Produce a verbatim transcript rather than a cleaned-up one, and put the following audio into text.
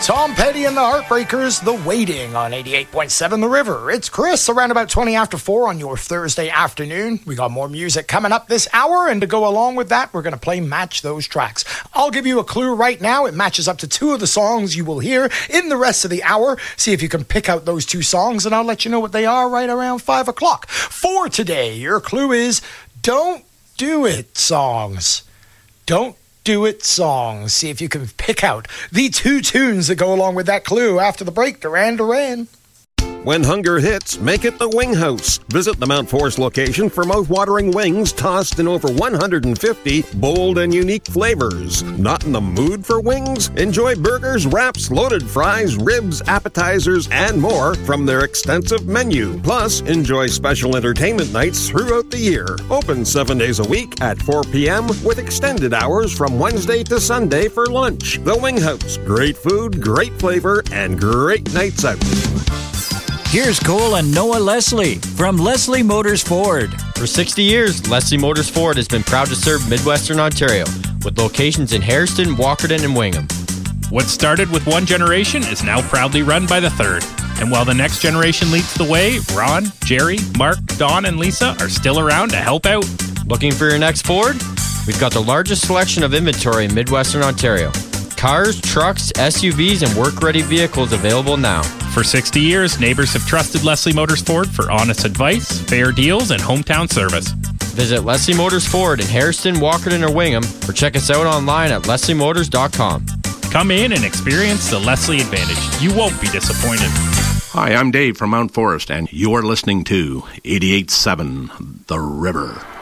Tom Petty and the Heartbreakers, The Waiting on eighty-eight point seven The River. It's Chris, around about twenty after four on your Thursday afternoon. We got more music coming up this hour, and to go along with that, we're going to play Match Those Tracks. I'll give you a clue right now. It matches up to two of the songs you will hear in the rest of the hour. See if you can pick out those two songs, and I'll let you know what they are right around five o'clock. For today, your clue is Don't Do It songs. Don't Do It songs. See if you can pick out the two tunes that go along with that clue after the break. Duran Duran. When hunger hits, make it the Wing House. Visit the Mount Forest location for mouth-watering wings tossed in over one hundred fifty bold and unique flavors. Not in the mood for wings? Enjoy burgers, wraps, loaded fries, ribs, appetizers, and more from their extensive menu. Plus, enjoy special entertainment nights throughout the year. Open seven days a week at four p.m. with extended hours from Wednesday to Sunday for lunch. The Wing House. Great food, great flavor, and great nights out. Here's Cole and Noah Leslie from Leslie Motors Ford. For sixty years, Leslie Motors Ford has been proud to serve Midwestern Ontario with locations in Hairston, Walkerton, and Wingham. What started with one generation is now proudly run by the third. And while the next generation leads the way, Ron, Jerry, Mark, Don, and Lisa are still around to help out. Looking for your next Ford? We've got the largest selection of inventory in Midwestern Ontario. Cars, trucks, S U Vs, and work-ready vehicles available now. For sixty years, neighbors have trusted Leslie Motors Ford for honest advice, fair deals, and hometown service. Visit Leslie Motors Ford in Hairston, Walkerton, or Wingham, or check us out online at leslie motors dot com. Come in and experience the Leslie advantage. You won't be disappointed. Hi, I'm Dave from Mount Forest, and you're listening to eighty-eight point seven The River.